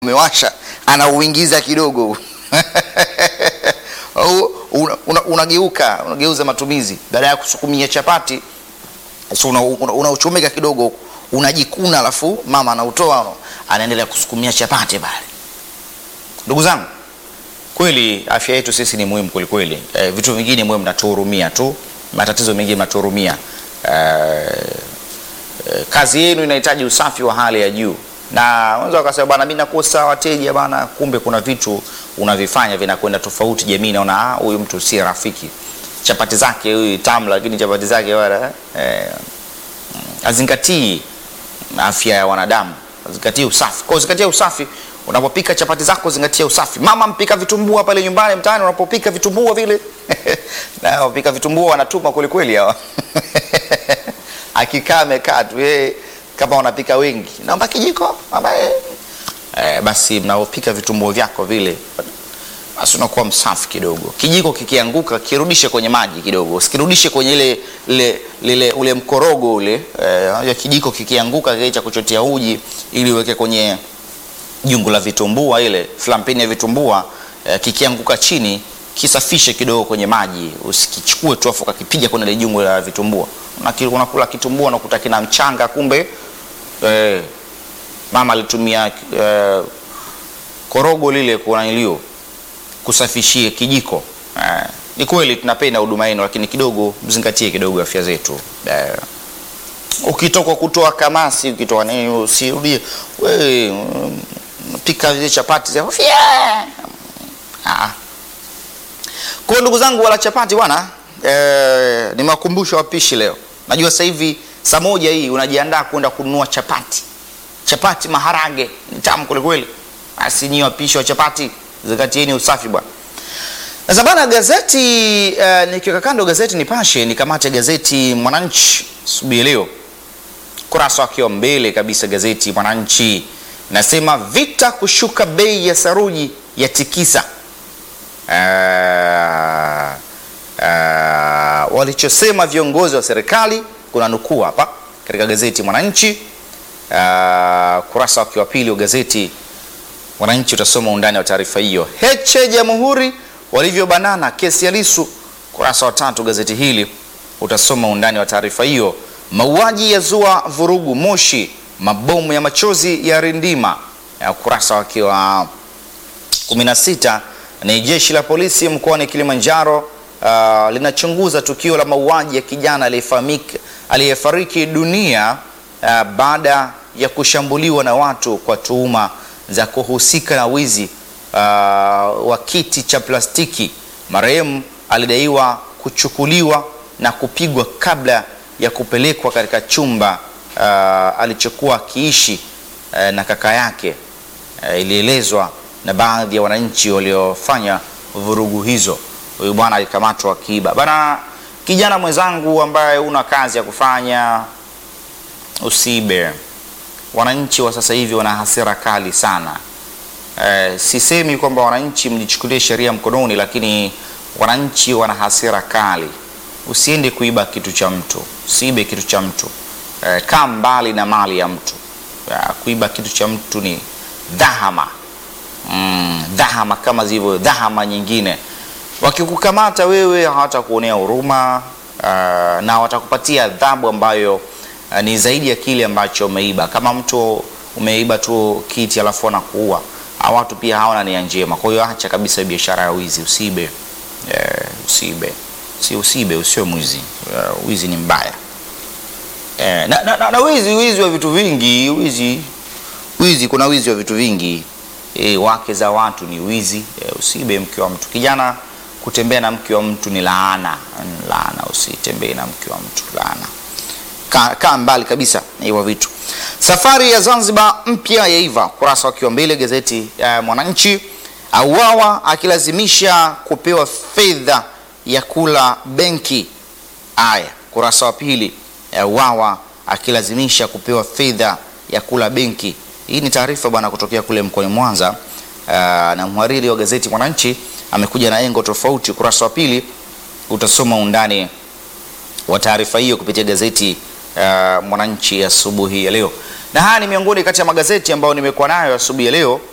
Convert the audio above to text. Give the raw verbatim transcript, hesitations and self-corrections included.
umewasha anauingiza kidogo unageuka una, una unageuza matumizi baada ya kusukumia chapati, so unauchomeka una kidogo, unajikuna, alafu mama anautoa anaendelea kusukumia chapati pale. Ndugu zangu, kweli afya yetu sisi ni muhimu kweli kweli. E, vitu vingine muhimu mnatuhurumia tu, matatizo mengine mnatuhurumia. E, e, kazi yenu inahitaji usafi wa hali ya juu. Na unaweza wakasema bwana mimi nakosa wateja bwana, kumbe kuna vitu unavifanya vinakwenda tofauti. Jamii naona ah, huyu mtu si rafiki. Chapati zake huyu tamu, lakini chapati zake wala eh, azingatii afya ya wanadamu, azingatii usafi. Kwa zingatia usafi unapopika chapati zako, zingatia usafi. Mama mpika vitumbua pale nyumbani mtaani, unapopika vitumbua vile na wapika vitumbua wanatuma kweli kweli hawa akikaa amekaa tu yeye, kama wanapika wengi naomba kijiko ambaye eh, basi mnaopika vitumbua vyako vile basi unakuwa msafi kidogo. Kijiko kikianguka kirudishe kwenye maji kidogo, usikirudishe kwenye ile ile ile ule mkorogo ule. Eh, kijiko kikianguka kile cha kuchotea uji ili uweke kwenye jungu la vitumbua, ile flampeni ya vitumbua, eh, kikianguka chini kisafishe kidogo kwenye maji, usikichukue tu afu kakipiga kwenye ile jungu la vitumbua. Unakula kitumbua unakuta kina mchanga, kumbe eh, mama alitumia eh, korogo lile kwa nilio kusafishia kijiko. Eh, ni kweli tunapenda huduma yenu, lakini kidogo mzingatie kidogo afya zetu. Eh, ukitoka kutoa kamasi, ukitoa nini, usirudie wewe pika zile chapati za afya. Ah. Kwa ndugu zangu wala chapati bwana, eh, nimewakumbusha wapishi leo. Najua sasa hivi saa moja hii unajiandaa kwenda kununua chapati. Chapati maharage ni tamu kweli kweli. Basi nyinyi wapishi wa chapati zingatieni usafi bwana. Sasa bana, gazeti uh, nikiweka kando gazeti Nipashe, nikamate gazeti Mwananchi asubuhi leo. Kurasa wake mbele kabisa gazeti Mwananchi nasema vita kushuka bei ya saruji ya tikisa. Uh, uh, walichosema viongozi wa serikali, kuna nukuu hapa katika gazeti Mwananchi. Uh, kurasa wake wa pili wa gazeti Mwananchi utasoma undani wa taarifa hiyo. Heche Jamhuri walivyobanana kesi ya Lissu, kurasa wa tatu gazeti hili utasoma undani wa taarifa hiyo. Mauaji ya zua vurugu Moshi, mabomu ya machozi ya rindima, ya kurasa wake wa kumi na sita. Ni jeshi la polisi mkoani Kilimanjaro uh, linachunguza tukio la mauaji ya kijana aliyefahamika aliyefariki dunia uh, baada ya kushambuliwa na watu kwa tuhuma za kuhusika na wizi uh, wa kiti cha plastiki. Marehemu alidaiwa kuchukuliwa na kupigwa kabla ya kupelekwa katika chumba uh, alichokuwa akiishi uh, na kaka yake. Uh, ilielezwa na baadhi ya wananchi waliofanya vurugu hizo. Huyu bwana alikamatwa akiiba. Bana, kijana mwenzangu ambaye una kazi ya kufanya, usiibe. Wananchi wa sasa hivi wana hasira kali sana. E, sisemi kwamba wananchi mjichukulie sheria mkononi, lakini wananchi wana hasira kali. Usiende kuiba kitu cha mtu, usiibe kitu cha mtu. E, kaa mbali na mali ya mtu. E, kuiba kitu cha mtu ni dhahama. Mm, dhahama kama zivyo dhahama nyingine. Wakikukamata wewe hawatakuonea huruma, uh, na watakupatia adhabu ambayo uh, ni zaidi ya kile ambacho umeiba. Kama mtu umeiba tu kiti alafu anakuua, hao watu pia hawana nia njema. Kwa hiyo acha kabisa biashara ya wizi, usiibe. Eh, usiibe. Si usiibe, usio mwizi. Uh, wizi ni mbaya. Eh, na, na, na, na wizi wizi wa vitu vingi, wizi wizi kuna wizi wa vitu vingi. E, wake za watu ni wizi. E, usiibe mke wa mtu. Kijana, kutembea na mke wa mtu ni laana. Laana, usitembee na mke wa mtu, laana. Kaa ka mbali kabisa na hivyo vitu. Safari ya Zanzibar mpya yaiva, kurasa wa mbele gazeti uh, Mwananchi. Auawa akilazimisha kupewa fedha ya kula benki. Aya, kurasa wa pili. Auawa akilazimisha kupewa fedha ya kula benki. Hii ni taarifa bwana kutokea kule mkoani Mwanza. Uh, na mhariri wa gazeti Mwananchi amekuja na engo tofauti. Kurasa wa pili utasoma undani wa taarifa hiyo kupitia gazeti uh, Mwananchi asubuhi ya leo. Na haya ni miongoni kati ya magazeti ambayo nimekuwa nayo asubuhi ya leo.